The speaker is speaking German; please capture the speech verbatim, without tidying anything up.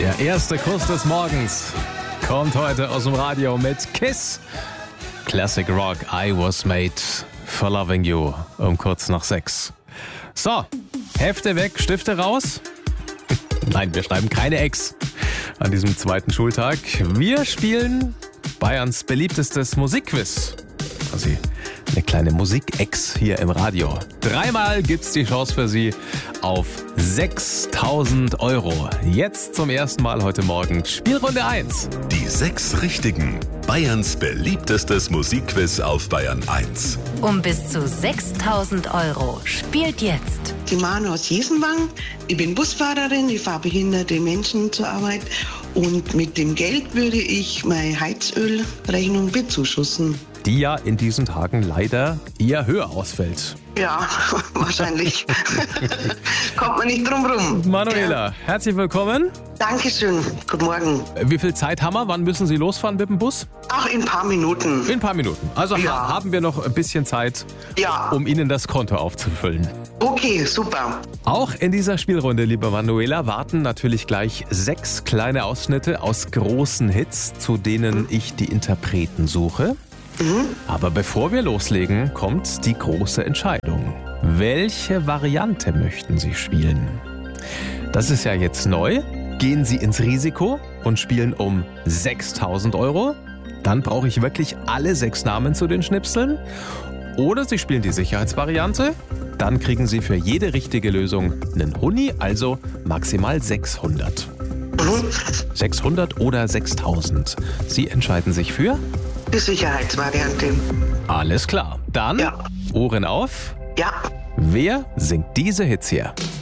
Der erste Kuss des Morgens kommt heute aus dem Radio mit Kiss. Classic Rock, I was made for loving you, um kurz nach sechs. So, Hefte weg, Stifte raus. Nein, wir schreiben keine Ex an diesem zweiten Schultag. Wir spielen Bayerns beliebtestes Musikquiz. Quasi eine kleine Musik-Ex hier im Radio. Dreimal gibt's die Chance für Sie auf sechstausend Euro. Jetzt zum ersten Mal heute Morgen Spielrunde eins. Die sechs Richtigen. Bayerns beliebtestes Musikquiz auf Bayern eins. Um bis zu sechstausend Euro. Spielt jetzt. Die Manu aus Jesenwang. Ich bin Busfahrerin, ich fahre behinderte Menschen zur Arbeit und mit dem Geld würde ich meine Heizölrechnung bezuschussen. Die ja in diesen Tagen leider eher höher ausfällt. Ja, wahrscheinlich. Kommt man nicht drum rum. Manuela, Ja. herzlich willkommen. Dankeschön. Guten Morgen. Wie viel Zeit haben wir? Wann müssen Sie losfahren mit dem Bus? Ach, in ein paar Minuten. In ein paar Minuten. Also Ja. ha- haben wir noch ein bisschen Zeit, Ja. um Ihnen das Konto aufzufüllen. Okay, super. Auch in dieser Spielrunde, liebe Manuela, warten natürlich gleich sechs kleine Ausschnitte aus großen Hits, zu denen ich die Interpreten suche. Aber bevor wir loslegen, kommt die große Entscheidung. Welche Variante möchten Sie spielen? Das ist ja jetzt neu. Gehen Sie ins Risiko und spielen um sechstausend Euro? Dann brauche ich wirklich alle sechs Namen zu den Schnipseln. Oder Sie spielen die Sicherheitsvariante. Dann kriegen Sie für jede richtige Lösung einen Huni, also maximal sechshundert. sechshundert oder sechstausend. Sie entscheiden sich für? Die Sicherheitsvariante. Alles klar. Dann Ja. Ohren auf. Ja. Wer singt diese Hits hier?